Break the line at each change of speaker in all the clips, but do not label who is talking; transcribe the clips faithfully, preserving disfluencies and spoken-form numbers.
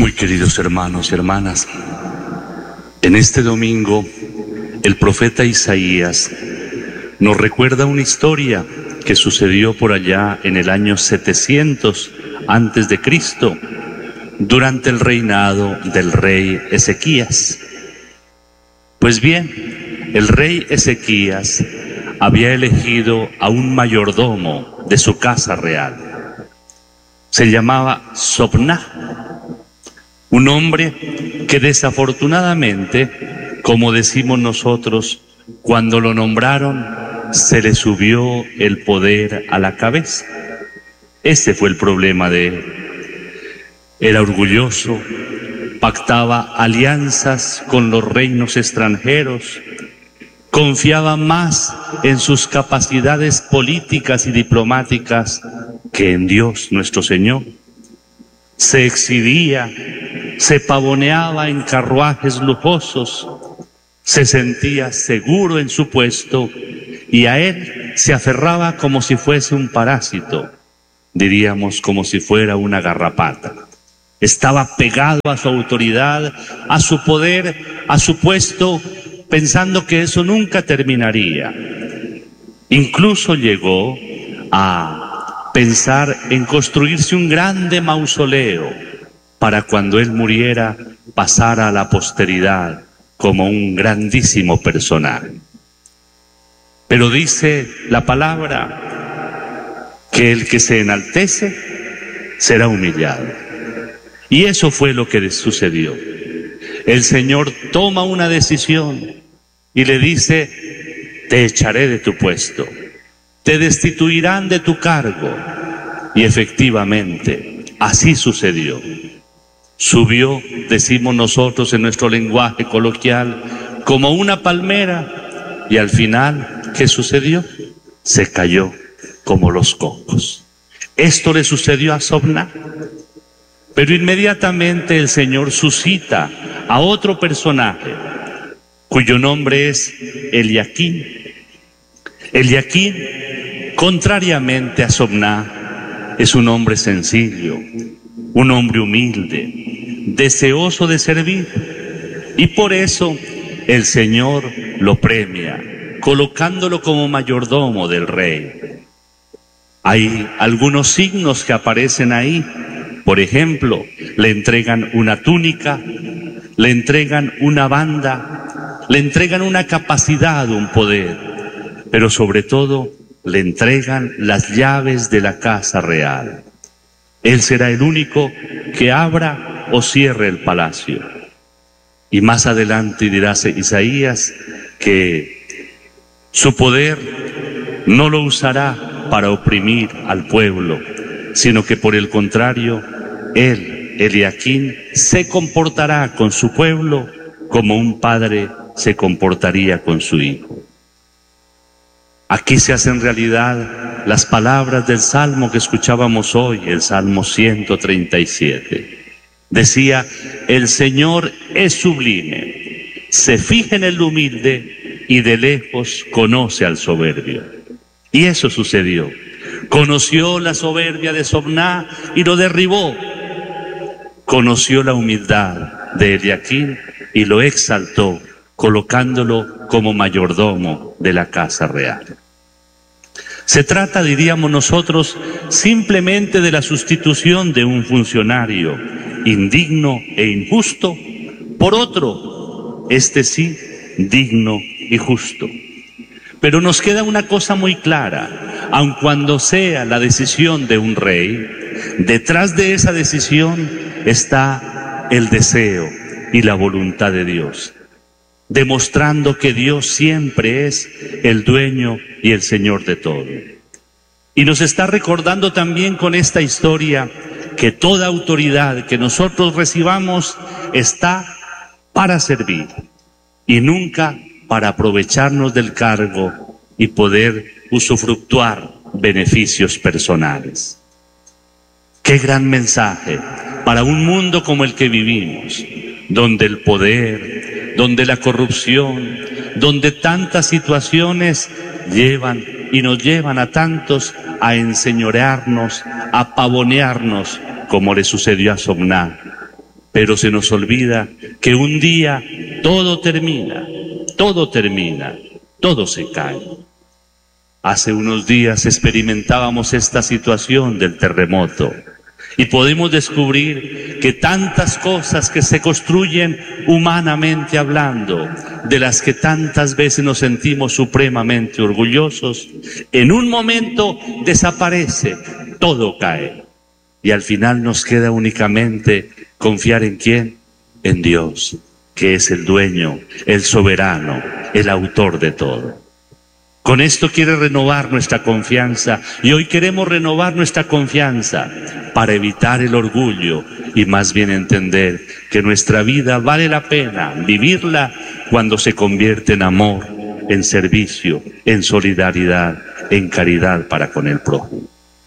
Muy queridos hermanos y hermanas, en este domingo el profeta Isaías nos recuerda una historia que sucedió por allá en el año setecientos antes de Cristo, durante el reinado del rey Ezequías. Pues bien, el rey Ezequías había elegido a un mayordomo de su casa real. Se llamaba Sobná, un hombre que desafortunadamente, como decimos nosotros, cuando lo nombraron, se le subió el poder a la cabeza. Ese fue el problema de él. Era orgulloso, pactaba alianzas con los reinos extranjeros, confiaba más en sus capacidades políticas y diplomáticas que en Dios nuestro Señor. Se exhibía, se pavoneaba en carruajes lujosos, se sentía seguro en su puesto y a él se aferraba como si fuese un parásito, diríamos como si fuera una garrapata. Estaba pegado a su autoridad, a su poder, a su puesto, pensando que eso nunca terminaría. Incluso llegó a pensar en construirse un grande mausoleo para cuando él muriera pasara a la posteridad como un grandísimo personaje. Pero dice la palabra que el que se enaltece será humillado. Y eso fue lo que sucedió. El Señor toma una decisión y le dice: te echaré de tu puesto, te destituirán de tu cargo. Y efectivamente, así sucedió. Subió, decimos nosotros en nuestro lenguaje coloquial, como una palmera, y al final, ¿qué sucedió? Se cayó como los cocos. Esto le sucedió a Sobná. Pero inmediatamente el Señor suscita a otro personaje, cuyo nombre es Eliaquín. Eliaquín, contrariamente a Sobná, es un hombre sencillo, un hombre humilde, deseoso de servir, y por eso el Señor lo premia, colocándolo como mayordomo del rey. Hay algunos signos que aparecen ahí. Por ejemplo, le entregan una túnica, le entregan una banda, le entregan una capacidad, un poder, pero sobre todo le entregan las llaves de la casa real. Él será el único que abra o cierre el palacio. Y más adelante dirá Isaías que su poder no lo usará para oprimir al pueblo, sino que por el contrario, él, Eliaquín, se comportará con su pueblo como un padre se comportaría con su hijo. Aquí se hacen realidad las palabras del Salmo que escuchábamos hoy, el Salmo ciento treinta y siete. Decía: el Señor es sublime, se fija en el humilde y de lejos conoce al soberbio. Y eso sucedió. Conoció la soberbia de Sobná y lo derribó. Conoció la humildad de Eliaquín y lo exaltó, colocándolo como mayordomo de la casa real. Se trata, diríamos nosotros, simplemente de la sustitución de un funcionario indigno e injusto por otro, este sí, digno y justo. Pero nos queda una cosa muy clara: aun cuando sea la decisión de un rey, detrás de esa decisión está el deseo y la voluntad de Dios, demostrando que Dios siempre es el dueño y el Señor de todo. Y nos está recordando también con esta historia que toda autoridad que nosotros recibamos está para servir y nunca para aprovecharnos del cargo y poder usufructuar beneficios personales. ¡Qué gran mensaje para un mundo como el que vivimos, donde el poder, donde la corrupción, donde tantas situaciones llevan y nos llevan a tantos a enseñorearnos, a pavonearnos, como le sucedió a Sobná? pero se nos olvida que un día todo termina, todo termina, todo se cae. Hace unos días experimentábamos esta situación del terremoto y podemos descubrir que tantas cosas que se construyen humanamente hablando, de las que tantas veces nos sentimos supremamente orgullosos, en un momento desaparece, todo cae. Y al final nos queda únicamente confiar en ¿quién? En Dios, que es el dueño, el soberano, el autor de todo. Con esto quiere renovar nuestra confianza y hoy queremos renovar nuestra confianza para evitar el orgullo y más bien entender que nuestra vida vale la pena vivirla cuando se convierte en amor, en servicio, en solidaridad, en caridad para con el prójimo.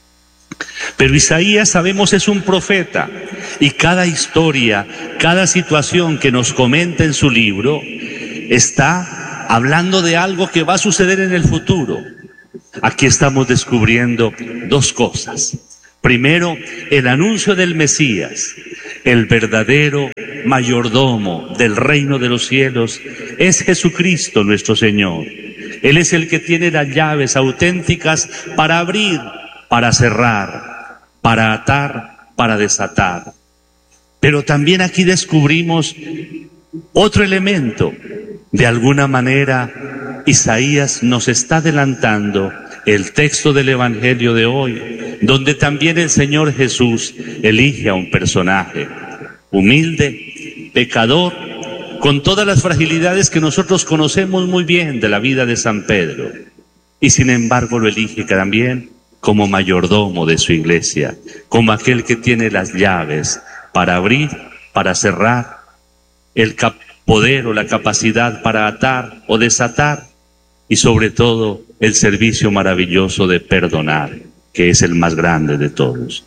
Pero Isaías, sabemos, es un profeta y cada historia, cada situación que nos comenta en su libro está hablando de algo que va a suceder en el futuro. Aquí estamos descubriendo dos cosas. Primero, el anuncio del Mesías, el verdadero mayordomo del reino de los cielos, es Jesucristo nuestro Señor. Él es el que tiene las llaves auténticas para abrir, para cerrar, para atar, para desatar. Pero también aquí descubrimos otro elemento. De alguna manera, Isaías nos está adelantando el texto del Evangelio de hoy, donde también el Señor Jesús elige a un personaje humilde, pecador, con todas las fragilidades que nosotros conocemos muy bien de la vida de San Pedro, y sin embargo lo elige también como mayordomo de su iglesia, como aquel que tiene las llaves para abrir, para cerrar, el cap poder o la capacidad para atar o desatar, y sobre todo el servicio maravilloso de perdonar, que es el más grande de todos.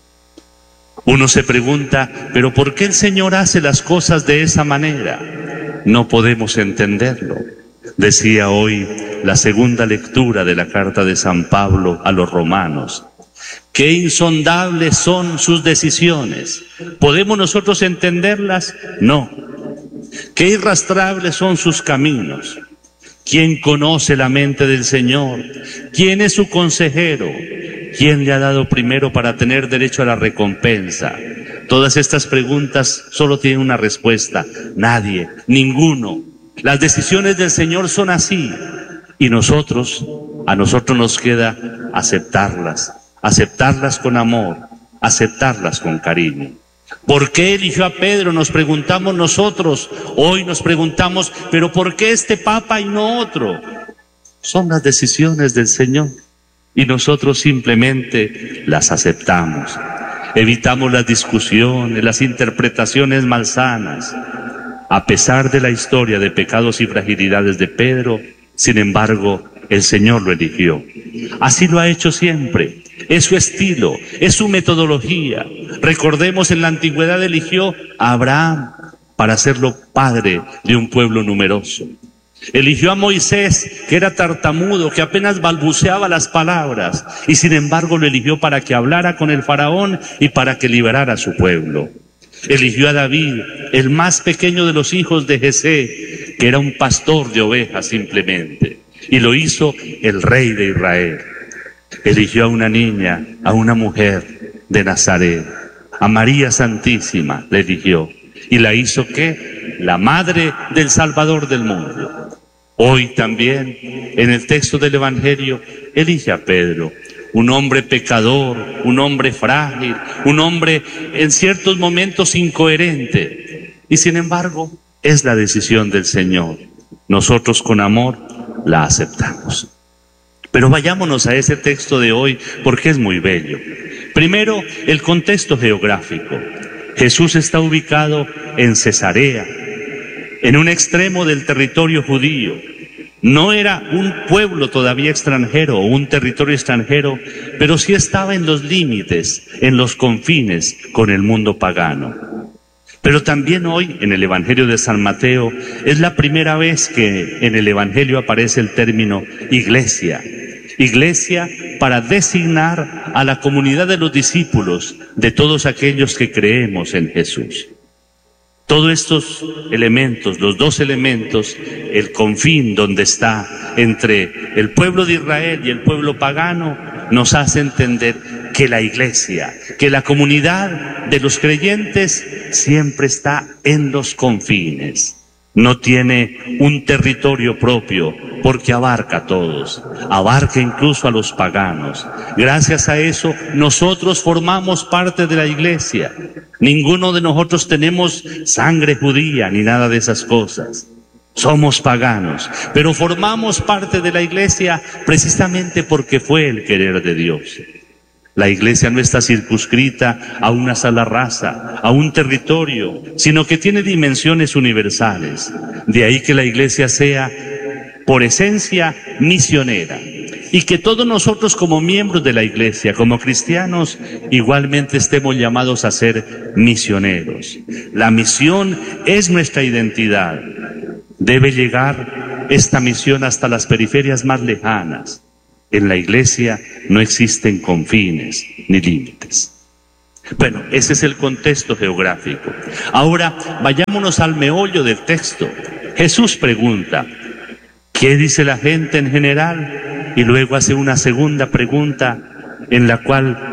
Uno se pregunta, ¿pero por qué el Señor hace las cosas de esa manera? No podemos entenderlo. Decía hoy la segunda lectura de la carta de San Pablo a los romanos. Qué insondables son sus decisiones. ¿Podemos nosotros entenderlas? No. Qué irrastrables son sus caminos. ¿Quién conoce la mente del Señor? ¿Quién es su consejero? ¿Quién le ha dado primero para tener derecho a la recompensa? Todas estas preguntas solo tienen una respuesta: nadie, ninguno. Las decisiones del Señor son así, y nosotros, a nosotros nos queda aceptarlas, aceptarlas con amor, aceptarlas con cariño. ¿Por qué eligió a Pedro? Nos preguntamos nosotros. Hoy nos preguntamos, ¿pero por qué este Papa y no otro? Son las decisiones del Señor y nosotros simplemente las aceptamos. Evitamos las discusiones, las interpretaciones malsanas. A pesar de la historia de pecados y fragilidades de Pedro, sin embargo, el Señor lo eligió. Así lo ha hecho siempre. Es su estilo, es su metodología. Recordemos, en la antigüedad eligió a Abraham para hacerlo padre de un pueblo numeroso. Eligió a Moisés, que era tartamudo, que apenas balbuceaba las palabras, y sin embargo lo eligió para que hablara con el faraón y para que liberara a su pueblo. Eligió a David, el más pequeño de los hijos de Jesé, que era un pastor de ovejas simplemente, y lo hizo el rey de Israel. Eligió a una niña, a una mujer de Nazaret, a María Santísima le eligió, y la hizo ¿qué? La madre del Salvador del mundo. Hoy también, en el texto del Evangelio, elige a Pedro, un hombre pecador, un hombre frágil, un hombre en ciertos momentos incoherente, y sin embargo es la decisión del Señor. Nosotros con amor la aceptamos. Pero vayámonos a ese texto de hoy porque es muy bello. Primero, el contexto geográfico. Jesús está ubicado en Cesarea, en un extremo del territorio judío. No era un pueblo todavía extranjero o un territorio extranjero, pero sí estaba en los límites, en los confines con el mundo pagano. Pero también hoy, en el Evangelio de San Mateo, es la primera vez que en el Evangelio aparece el término iglesia. Iglesia para designar a la comunidad de los discípulos, de todos aquellos que creemos en Jesús. Todos estos elementos, los dos elementos, el confín donde está entre el pueblo de Israel y el pueblo pagano, nos hace entender que la iglesia, que la comunidad de los creyentes siempre está en los confines. No tiene un territorio propio porque abarca a todos, abarca incluso a los paganos. Gracias a eso nosotros formamos parte de la iglesia. Ninguno de nosotros tenemos sangre judía ni nada de esas cosas. Somos paganos, pero formamos parte de la iglesia precisamente porque fue el querer de Dios. La iglesia no está circunscrita a una sola raza, a un territorio, sino que tiene dimensiones universales. De ahí que la iglesia sea, por esencia, misionera. Y que todos nosotros como miembros de la iglesia, como cristianos, igualmente estemos llamados a ser misioneros. La misión es nuestra identidad. Debe llegar esta misión hasta las periferias más lejanas. En la iglesia no existen confines ni límites. Bueno, ese es el contexto geográfico. Ahora, vayámonos al meollo del texto. Jesús pregunta, ¿qué dice la gente en general? Y luego hace una segunda pregunta en la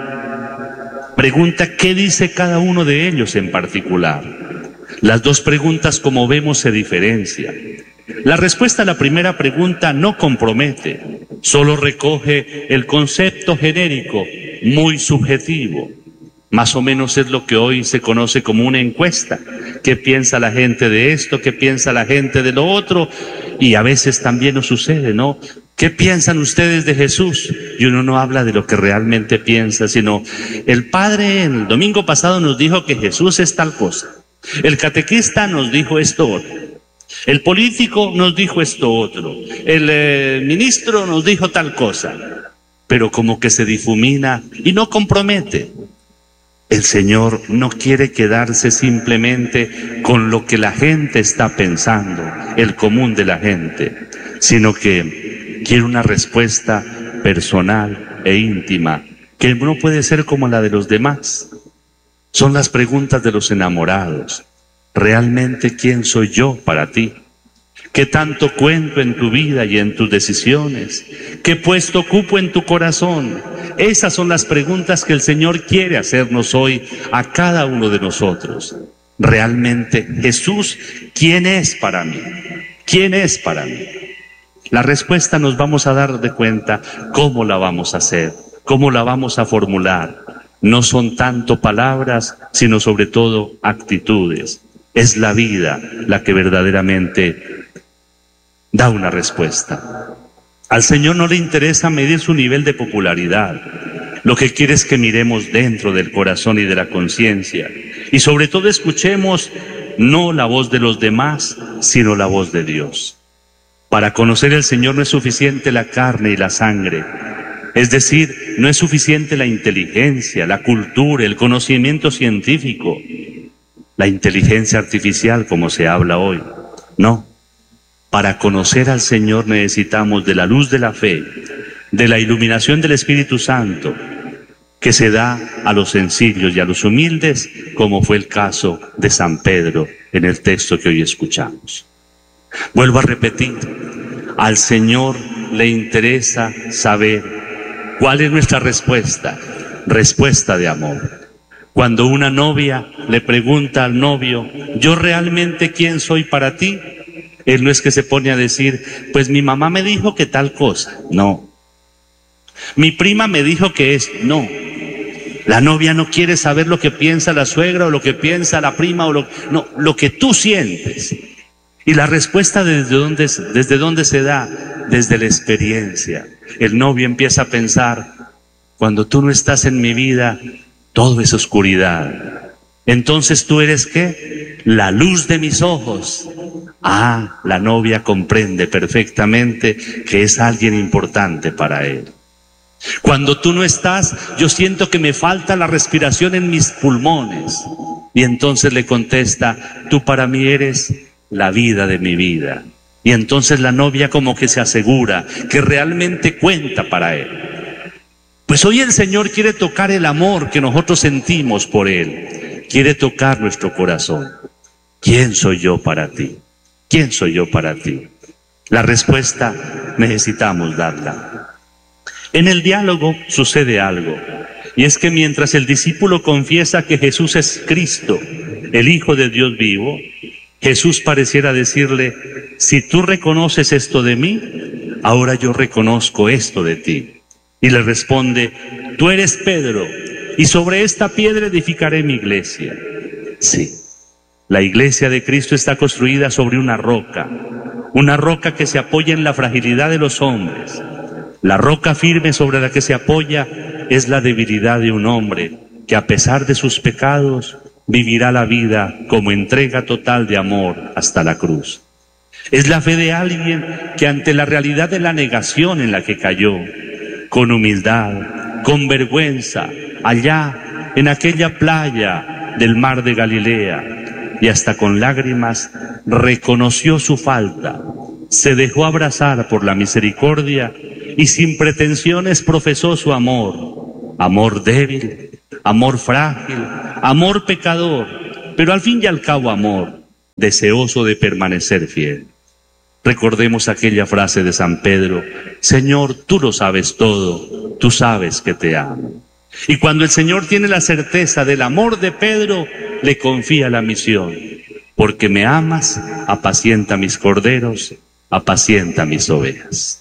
cual pregunta, ¿qué dice cada uno de ellos en particular? Las dos preguntas, como vemos, se diferencian. La respuesta a la primera pregunta no compromete, solo recoge el concepto genérico, muy subjetivo. Más o menos es lo que hoy se conoce como una encuesta. ¿Qué piensa la gente de esto? ¿Qué piensa la gente de lo otro? Y a veces también nos sucede, ¿no? ¿Qué piensan ustedes de Jesús? Y uno no habla de lo que realmente piensa, sino el padre el domingo pasado nos dijo que Jesús es tal cosa. El catequista nos dijo esto otro. El político nos dijo esto otro, el eh, ministro nos dijo tal cosa, pero como que se difumina y no compromete. El Señor no quiere quedarse simplemente con lo que la gente está pensando, el común de la gente, sino que quiere una respuesta personal e íntima, que no puede ser como la de los demás. Son las preguntas de los enamorados. ¿Realmente quién soy yo para ti? ¿Qué tanto cuento en tu vida y en tus decisiones? ¿Qué puesto ocupo en tu corazón? Esas son las preguntas que el Señor quiere hacernos hoy a cada uno de nosotros. Realmente, Jesús, ¿quién es para mí? ¿Quién es para mí? La respuesta nos vamos a dar de cuenta cómo la vamos a hacer, cómo la vamos a formular. No son tanto palabras, sino sobre todo actitudes. Es la vida la que verdaderamente da una respuesta. Al Señor no le interesa medir su nivel de popularidad. Lo que quiere es que miremos dentro del corazón y de la conciencia. Y sobre todo escuchemos no la voz de los demás, sino la voz de Dios. Para conocer al Señor no es suficiente la carne y la sangre. Es decir, no es suficiente la inteligencia, la cultura, el conocimiento científico, la inteligencia artificial como se habla hoy. No. Para conocer al Señor necesitamos de la luz de la fe, de la iluminación del Espíritu Santo, que se da a los sencillos y a los humildes, como fue el caso de San Pedro en el texto que hoy escuchamos. Vuelvo a repetir, al Señor le interesa saber cuál es nuestra respuesta, respuesta de amor. Cuando una novia le pregunta al novio, ¿yo realmente quién soy para ti? Él no es que se pone a decir, pues mi mamá me dijo que tal cosa. No. Mi prima me dijo que es. No. La novia no quiere saber lo que piensa la suegra o lo que piensa la prima o lo, no, lo que tú sientes. Y la respuesta desde dónde, desde dónde se da, desde la experiencia. El novio empieza a pensar, cuando tú no estás en mi vida, todo es oscuridad. Entonces tú eres ¿qué? La luz de mis ojos. Ah, la novia comprende perfectamente que es alguien importante para él. Cuando tú no estás, yo siento que me falta la respiración en mis pulmones. Y entonces le contesta, tú para mí eres la vida de mi vida. Y entonces la novia como que se asegura que realmente cuenta para él. Pues hoy el Señor quiere tocar el amor que nosotros sentimos por Él. Quiere tocar nuestro corazón. ¿quién soy yo para ti? ¿Quién soy yo para ti? La respuesta necesitamos darla. En el diálogo sucede algo, y es que mientras el discípulo confiesa que Jesús es Cristo, el Hijo de Dios vivo, Jesús pareciera decirle: si tú reconoces esto de mí, ahora yo reconozco esto de ti. Y le responde: tú eres Pedro, y sobre esta piedra edificaré mi iglesia. Sí, la iglesia de Cristo está construida sobre una roca, una roca que se apoya en la fragilidad de los hombres. La roca firme sobre la que se apoya es la debilidad de un hombre que, a pesar de sus pecados, vivirá la vida como entrega total de amor hasta la cruz. Es la fe de alguien que, ante la realidad de la negación en la que cayó, con humildad, con vergüenza, allá en aquella playa del mar de Galilea, y hasta con lágrimas, reconoció su falta, se dejó abrazar por la misericordia y sin pretensiones profesó su amor, amor débil, amor frágil, amor pecador, pero al fin y al cabo amor, deseoso de permanecer fiel. Recordemos aquella frase de San Pedro: Señor, tú lo sabes todo, tú sabes que te amo. Y cuando el Señor tiene la certeza del amor de Pedro, le confía la misión: porque me amas, apacienta mis corderos, apacienta mis ovejas.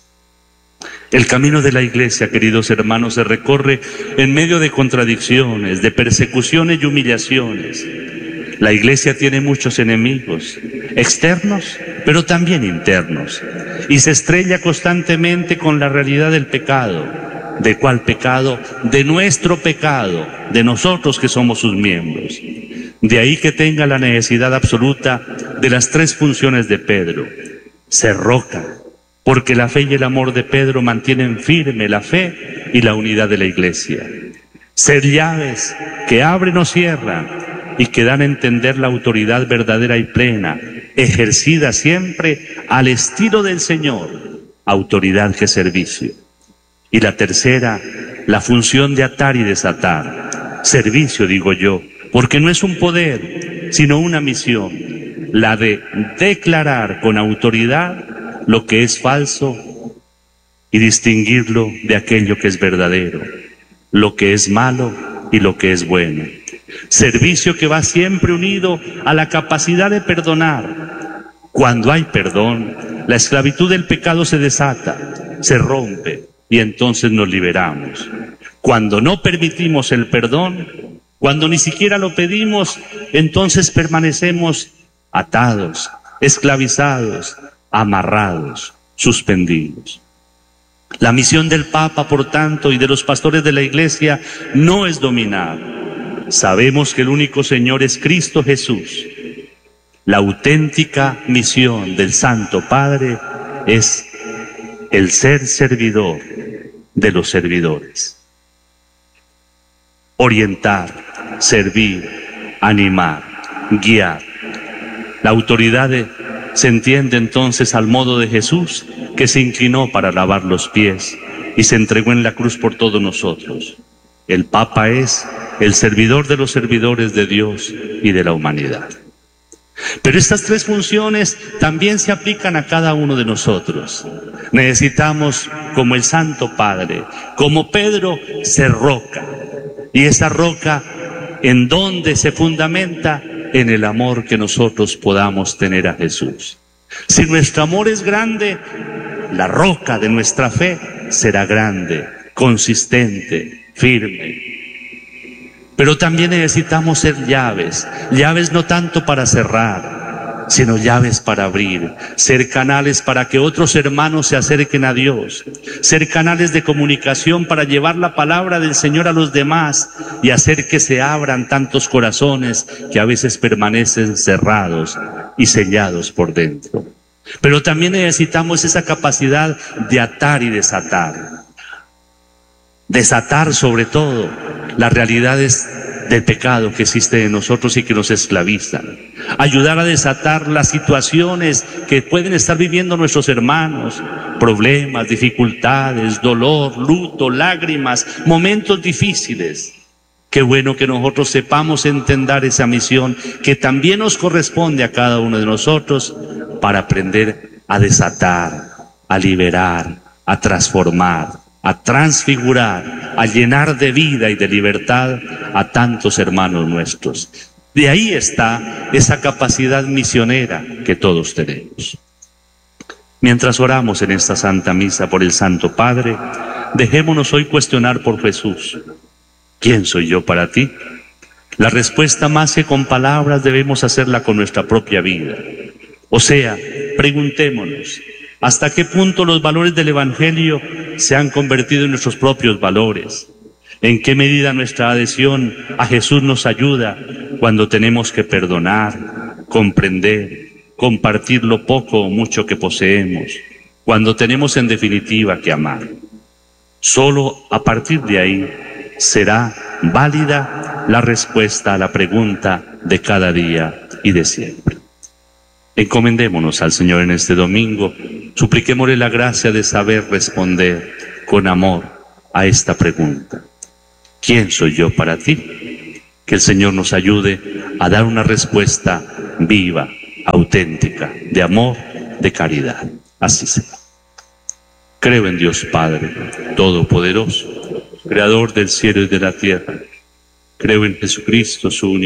El camino de la iglesia, queridos hermanos, se recorre en medio de contradicciones, de persecuciones y humillaciones. La iglesia tiene muchos enemigos, externos, pero también internos, y se estrella constantemente con la realidad del pecado. ¿De cuál pecado? De nuestro pecado, de nosotros que somos sus miembros. De ahí que tenga la necesidad absoluta de las tres funciones de Pedro: ser roca, porque la fe y el amor de Pedro mantienen firme la fe y la unidad de la iglesia; ser llaves que abren o cierran y que dan a entender la autoridad verdadera y plena, ejercida siempre al estilo del Señor, autoridad que servicio; y la tercera, la función de atar y desatar, servicio, digo yo, porque no es un poder, sino una misión, la de declarar con autoridad lo que es falso y distinguirlo de aquello que es verdadero, lo que es malo y lo que es bueno. Servicio que va siempre unido a la capacidad de perdonar. Cuando hay perdón, la esclavitud del pecado se desata, se rompe y entonces nos liberamos. Cuando no permitimos el perdón, cuando ni siquiera lo pedimos, entonces permanecemos atados, esclavizados, amarrados, suspendidos. La misión del Papa, por tanto, y de los pastores de la Iglesia no es dominar. Sabemos que el único Señor es Cristo Jesús. La auténtica misión del Santo Padre es el ser servidor de los servidores. Orientar, servir, animar, guiar. La autoridad de Se entiende entonces al modo de Jesús, que se inclinó para lavar los pies y se entregó en la cruz por todos nosotros. El Papa es el servidor de los servidores de Dios y de la humanidad. Pero estas tres funciones también se aplican a cada uno de nosotros. Necesitamos, como el Santo Padre, como Pedro, ser roca. Y esa roca, ¿en dónde se fundamenta? En el amor que nosotros podamos tener a Jesús. Si nuestro amor es grande, la roca de nuestra fe será grande, consistente, firme. Pero también necesitamos ser llaves, llaves no tanto para cerrar, sino llaves para abrir, ser canales para que otros hermanos se acerquen a Dios, ser canales de comunicación para llevar la palabra del Señor a los demás y hacer que se abran tantos corazones que a veces permanecen cerrados y sellados por dentro. Pero también necesitamos esa capacidad de atar y desatar, desatar sobre todo las realidades del pecado que existe en nosotros y que nos esclavizan, ayudar a desatar las situaciones que pueden estar viviendo nuestros hermanos, problemas, dificultades, dolor, luto, lágrimas, momentos difíciles, Qué bueno que nosotros sepamos entender esa misión que también nos corresponde a cada uno de nosotros para aprender a desatar, a liberar, a transformar, a transfigurar, a llenar de vida y de libertad a tantos hermanos nuestros. De ahí está esa capacidad misionera que todos tenemos. Mientras oramos en esta Santa Misa por el Santo Padre, dejémonos hoy cuestionar por Jesús. ¿Quién soy yo para ti? La respuesta más que con palabras debemos hacerla con nuestra propia vida. O sea, preguntémonos, ¿hasta qué punto los valores del Evangelio se han convertido en nuestros propios valores? ¿En qué medida nuestra adhesión a Jesús nos ayuda cuando tenemos que perdonar, comprender, compartir lo poco o mucho que poseemos, cuando tenemos en definitiva que amar? Solo a partir de ahí será válida la respuesta a la pregunta de cada día y de siempre. Encomendémonos al Señor en este domingo, supliquémosle la gracia de saber responder con amor a esta pregunta. ¿Quién soy yo para ti? Que el Señor nos ayude a dar una respuesta viva, auténtica, de amor, de caridad. Así sea. Creo en Dios Padre Todopoderoso, Creador del cielo y de la tierra. Creo en Jesucristo, su único